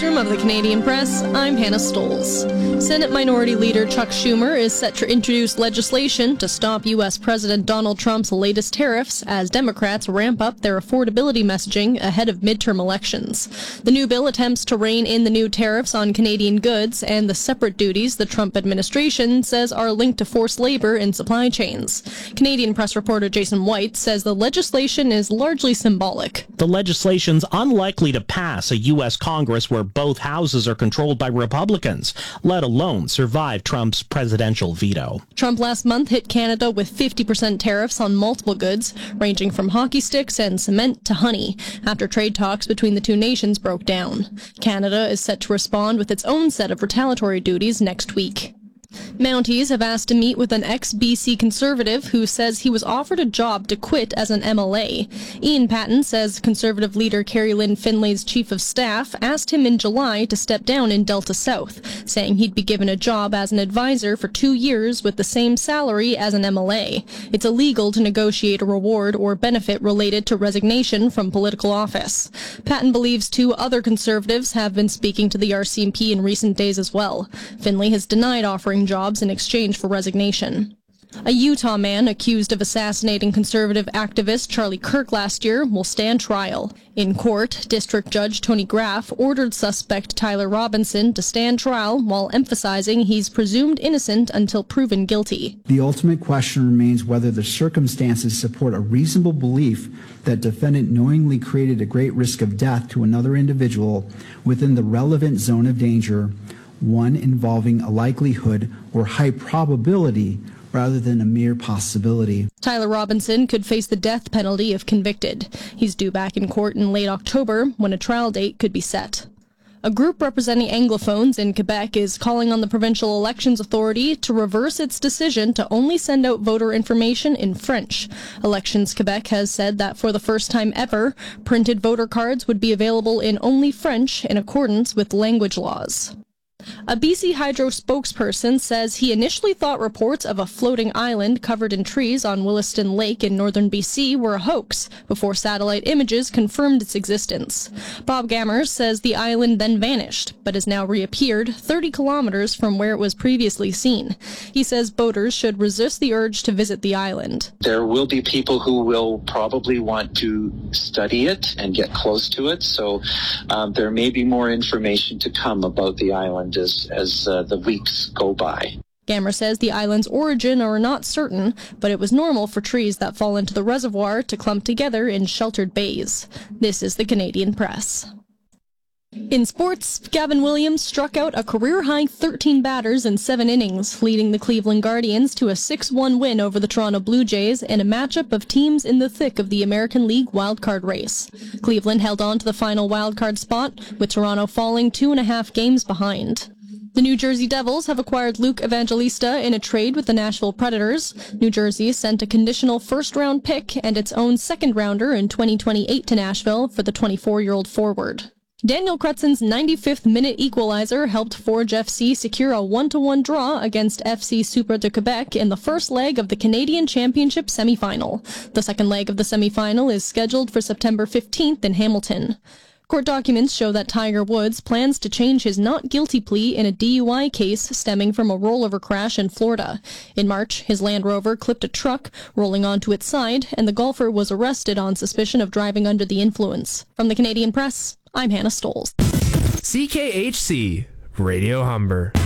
Of the Canadian Press, I'm Hannah Stolz. Senate Minority Leader Chuck Schumer is set to introduce legislation to stop U.S. President Donald Trump's latest tariffs as Democrats ramp up their affordability messaging ahead of midterm elections. The new bill attempts to rein in the new tariffs on Canadian goods and the separate duties the Trump administration says are linked to forced labor in supply chains. Canadian Press reporter Jason White says the legislation is largely symbolic. The legislation's unlikely to pass a U.S. Congress where both houses are controlled by Republicans, let alone survive Trump's presidential veto. Trump last month hit Canada with 50% tariffs on multiple goods, ranging from hockey sticks and cement to honey, after trade talks between the two nations broke down. Canada is set to respond with its own set of retaliatory duties next week. Mounties have asked to meet with an ex-BC Conservative who says he was offered a job to quit as an MLA. Ian Patten says Conservative leader Carrie Lynn Finlay's chief of staff asked him in July to step down in Delta South, saying he'd be given a job as an advisor for 2 years with the same salary as an MLA. It's illegal to negotiate a reward or benefit related to resignation from political office. Patten believes 2 other Conservatives have been speaking to the RCMP in recent days as well. Finlay has denied offering jobs in exchange for resignation. A Utah man accused of assassinating conservative activist Charlie Kirk last year will stand trial. In court, District Judge Tony Graff ordered suspect Tyler Robinson to stand trial while emphasizing he's presumed innocent until proven guilty. The ultimate question remains whether the circumstances support a reasonable belief that defendant knowingly created a great risk of death to another individual within the relevant zone of danger, one involving a likelihood or high probability rather than a mere possibility. Tyler Robinson could face the death penalty if convicted. He's due back in court in late October when a trial date could be set. A group representing Anglophones in Quebec is calling on the Provincial Elections Authority to reverse its decision to only send out voter information in French. Elections Quebec has said that for the first time ever, printed voter cards would be available in only French in accordance with language laws. A BC Hydro spokesperson says he initially thought reports of a floating island covered in trees on Williston Lake in northern BC were a hoax before satellite images confirmed its existence. Bob Gammers says the island then vanished, but has now reappeared 30 kilometers from where it was previously seen. He says boaters should resist the urge to visit the island. There will be people who will probably want to study it and get close to it, so there may be more information to come about the island as the weeks go by. Gammer says the island's origin are not certain, but it was normal for trees that fall into the reservoir to clump together in sheltered bays. This is the Canadian Press. In sports, Gavin Williams struck out a career-high 13 batters in 7 innings, leading the Cleveland Guardians to a 6-1 win over the Toronto Blue Jays in a matchup of teams in the thick of the American League wildcard race. Cleveland held on to the final wildcard spot, with Toronto falling 2.5 games behind. The New Jersey Devils have acquired Luke Evangelista in a trade with the Nashville Predators. New Jersey sent a conditional first-round pick and its own second-rounder in 2028 to Nashville for the 24-year-old forward. Daniel Krutzen's 95th minute equalizer helped Forge FC secure a 1-1 draw against FC Super de Quebec in the first leg of the Canadian Championship semifinal. The second leg of the semifinal is scheduled for September 15th in Hamilton. Court documents show that Tiger Woods plans to change his not guilty plea in a DUI case stemming from a rollover crash in Florida. In March, his Land Rover clipped a truck, rolling onto its side, and the golfer was arrested on suspicion of driving under the influence. From the Canadian Press, I'm Hannah Stolz. CKHC Radio Humber.